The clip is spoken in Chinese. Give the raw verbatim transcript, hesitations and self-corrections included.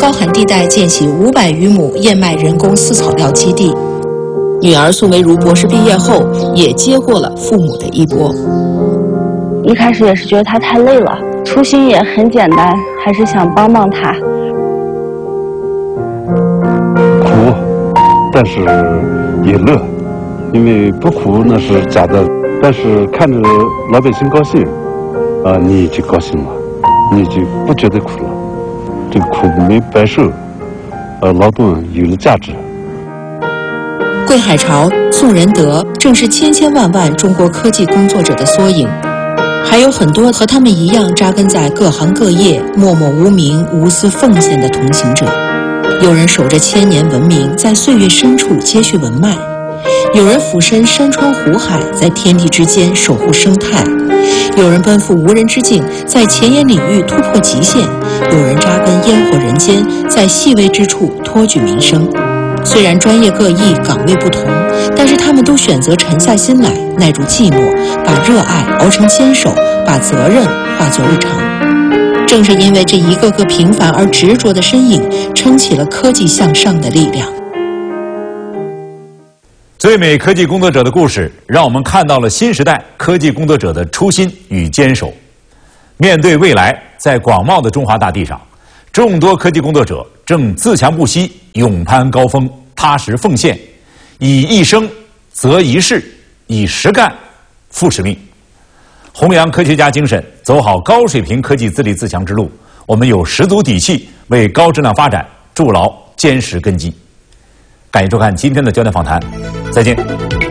高寒地带建起五百余亩燕麦人工饲草料基地。女儿宋维如博士毕业后，也接过了父母的衣钵。 一开始也是觉得他太累了，初心也很简单，还是想帮帮他。 苦，但是也乐，因为不苦那是假的，但是看着老百姓高兴，啊、呃，你就高兴了，你就不觉得苦了，这个苦没白受，呃，劳动有了价值。 桂海潮、宋仁德正是千千万万中国科技工作者的缩影，还有很多和他们一样扎根在各行各业、默默无名、无私奉献的同行者。有人守着千年文明，在岁月深处接续文脉；有人俯身山川湖海，在天地之间守护生态；有人奔赴无人之境，在前沿领域突破极限；有人扎根烟火人间，在细微之处托举民生。虽然专业各异，岗位不同，但是他们都选择沉下心来，耐住寂寞，把热爱熬成坚守，把责任化作日常。正是因为这一个个平凡而执着的身影，撑起了科技向上的力量。 最美科技工作者的故事，让我们看到了新时代科技工作者的初心与坚守。面对未来，在广袤的中华大地上，众多科技工作者正自强不息，勇攀高峰，踏实奉献，以一生择一事，以实干负使命。弘扬科学家精神，走好高水平科技自立自强之路，我们有十足底气为高质量发展筑牢坚实根基。感谢收看今天的焦点访谈，再见。